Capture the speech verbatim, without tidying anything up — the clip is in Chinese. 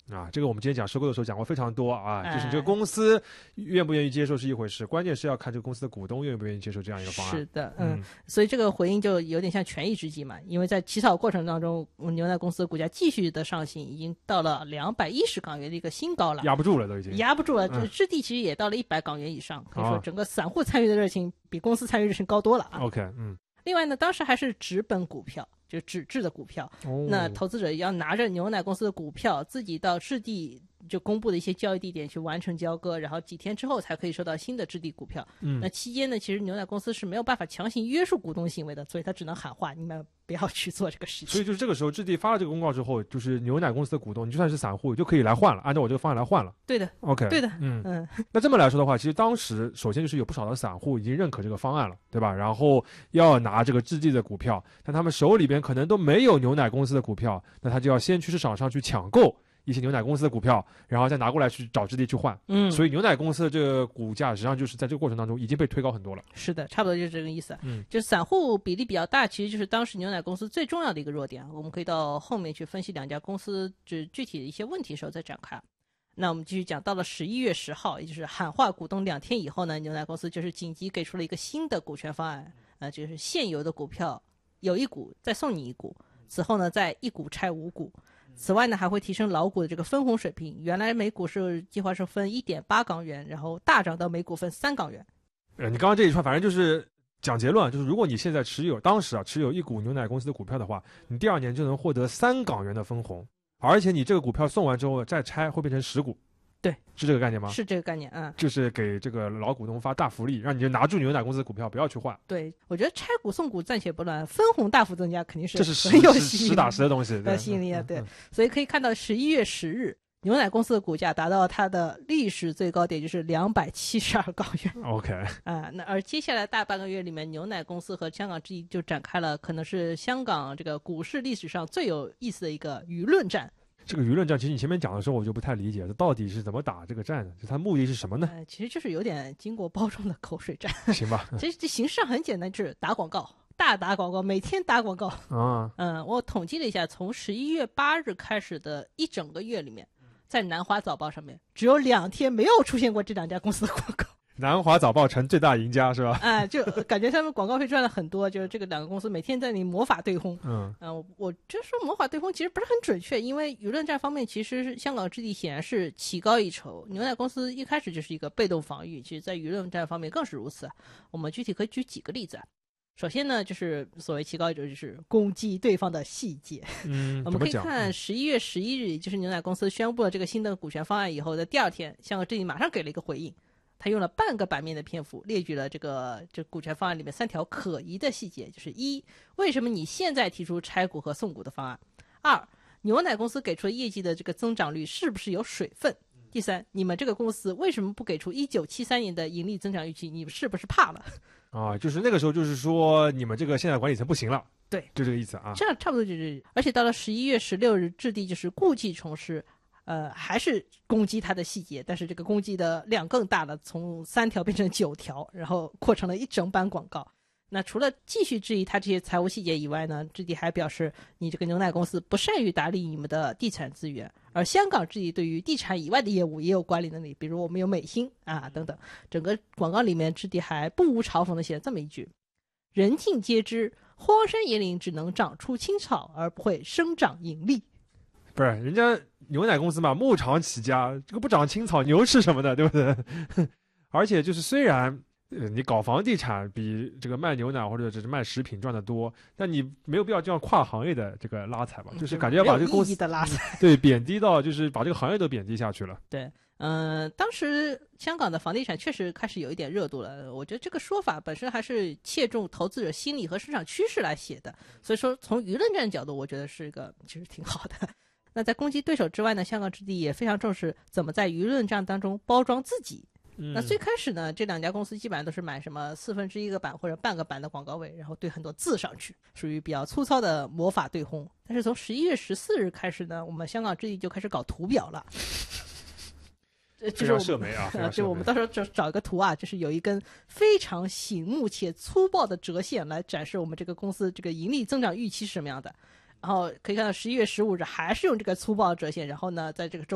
啊，这个我们今天讲收购的时候讲过非常多啊，哎、就是这个公司愿不愿意接受是一回事，关键是要看这个公司的股东愿不愿意接受这样一个方案。 是的，嗯，嗯所以这个回应就有点像权宜之计嘛，因为在起草过程当中，牛奶公司的股价继续的上行，已经到了两百一十港元的一个新高了， 压不住了都已经， 压不住了， 嗯、 质地其实也到了一百港元以上，可以说整个散户参与的热情比公司参与热情高多了啊。 OK， 嗯。 另外呢，当时还是纸本股票，就纸质的股票、哦、那投资者要拿着牛奶公司的股票自己到置地就公布的一些交易地点去完成交割，然后几天之后才可以收到新的置地股票、嗯、那期间呢，其实牛奶公司是没有办法强行约束股东行为的，所以他只能喊话你们不要去做这个事情。 所以就是这个时候置地发了这个公告之后，就是牛奶公司的股东你就算是散户就可以来换了，按照我这个方案来换了。 对的 OK， 对的， 嗯嗯。那这么来说的话，其实当时首先就是有不少的散户已经认可这个方案了，对吧？然后要拿这个置地的股票，但他们手里边可能都没有牛奶公司的股票，那他就要先去市场上去抢购一些牛奶公司的股票，然后再拿过来去找置地去换。嗯，所以牛奶公司的这个股价实际上就是在这个过程当中已经被推高很多了。 是的，差不多就是这个意思。 嗯， 就是散户比例比较大，其实就是当时牛奶公司最重要的一个弱点。我们可以到后面去分析两家公司就具体的一些问题的时候再展开。那我们继续讲，到了十一月十号，也就是喊话股东两天以后呢，牛奶公司就是紧急给出了一个新的股权方案，呃，就是现有的股票有一股再送你一股，此后呢再一股拆五股。此外呢，还会提升老股的这个分红水平，原来每股是计划是分 一点八港元，然后大涨到每股分三港元。 呃，你刚刚这一串反正就是讲结论，就是如果你现在持有当时啊持有一股牛奶公司的股票的话，你第二年就能获得三港元的分红，而且你这个股票送完之后再拆会变成十股。 对， 是这个概念吗？ 是这个概念，嗯， 就是给这个老股东发大福利，让你就拿住牛奶公司的股票，不要去换。 对，我觉得拆股送股暂且不论，分红大幅增加肯定是这是很有吸引力， 实打实的东西， 对，吸引力的，对。所以可以看到，十一月十日，牛奶公司的股价达到它的历史最高点，就是两百七十二港元。 OK， 啊，那而接下来大半个月里面，牛奶公司和香港置地就展开了可能是香港这个股市历史上最有意思的一个舆论战。 这个舆论战，其实你前面讲的时候，我就不太理解，这到底是怎么打这个战的？就它目的是什么呢？ 呃，其实就是有点经过包装的口水战。 行吧。 其实这形式上很简单，就是打广告，大打广告，每天打广告。 啊。 嗯，我统计了一下，从十一月八日开始的一整个月里面，在南华早报上面只有两天没有出现过这两家公司的广告。 南华早报成最大赢家是吧？ 啊、呃，就感觉他们广告费赚了很多，就是这个两个公司每天在那里魔法对轰。嗯，呃、我我就说魔法对轰其实不是很准确，因为舆论战方面，其实香港置地显然是棋高一筹，牛奶公司一开始就是一个被动防御，其实在舆论战方面更是如此。我们具体可以举几个例子。首先呢，就是所谓棋高一筹，就是攻击对方的细节。 嗯， 我们可以看十一月十一日，就是牛奶公司宣布了这个新的股权方案以后的第二天，香港置地马上给了一个回应。他用了半个版面的篇幅列举了这个这股权方案里面三条可疑的细节，就是一，为什么你现在提出拆股和送股的方案？二，牛奶公司给出的业绩的这个增长率是不是有水分？第三，你们这个公司为什么不给出一九七三年的盈利增长预期？你们是不是怕了？ 啊，就是那个时候就是说你们这个现在管理层不行了， 对， 就这个意思啊。 这样差不多就是，而且到了十一月十六日，置地就是故技重施。呃，还是攻击它的细节，但是这个攻击的量更大了，从三条变成九条，然后扩成了一整版广告。那除了继续质疑它这些财务细节以外呢，置地还表示，你这个牛奶公司不善于打理你们的地产资源，而香港置地对于地产以外的业务也有管理能力，比如我们有美心啊等等。整个广告里面，置地还不无嘲讽的写了这么一句：人尽皆知，荒山野岭只能长出青草，而不会生长盈利。 不是人家牛奶公司嘛，牧场起家，这个不长青草，牛吃什么的，对不对？而且就是虽然呃你搞房地产比这个卖牛奶或者只是卖食品赚得多，但你没有必要这样跨行业的这个拉踩吧？就是感觉要把这个公司的拉踩对贬低到，就是把这个行业都贬低下去了。 对，嗯、呃，当时香港的房地产确实开始有一点热度了。我觉得这个说法本身还是切中投资者心理和市场趋势来写的，所以说从舆论战角度，我觉得是一个其实挺好的。那在攻击对手之外呢，香港置地也非常重视怎么在舆论战当中包装自己。嗯、那最开始呢，这两家公司基本上都是买什么四分之一个版或者半个版的广告位，然后对很多字上去，属于比较粗糙的魔法对轰。但是从十一月十四日开始呢，我们香港置地就开始搞图表了。 非常社媒啊， 呃，就我们到时候找找一个图啊，就是有一根非常醒目且粗暴的折线来展示我们这个公司这个盈利增长预期是什么样的。然后可以看到十一月十五日还是用这个粗暴的折线，然后呢，在这个周